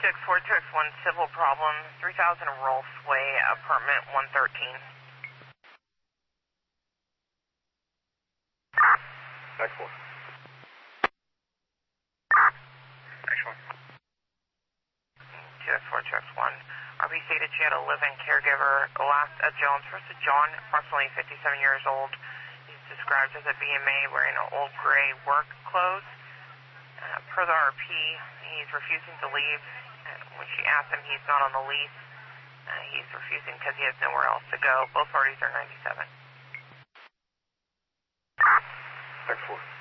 2X4, 2X1, civil problem, 3000 Rolfs Way, apartment 113. X4. X1. 2X4, 2X1. RP stated she had a live-in caregiver, Alaska Jones versus John, approximately 57 years old. He's described as a BMA wearing old gray work clothes. Per the RP, he's refusing to leave. When she asked him, he's not on the lease. He's refusing because he has nowhere else to go. Both parties are 97. X4.